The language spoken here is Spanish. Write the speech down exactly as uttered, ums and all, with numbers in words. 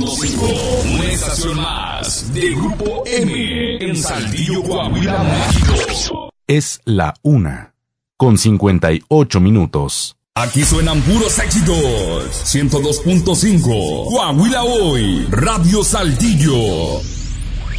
cinco, una estación más de Grupo M en Saltillo, Coahuila, México. Es la una, con cincuenta y ocho minutos. Aquí suenan puros éxitos. ciento dos punto cinco, Coahuila Hoy, Radio Saltillo.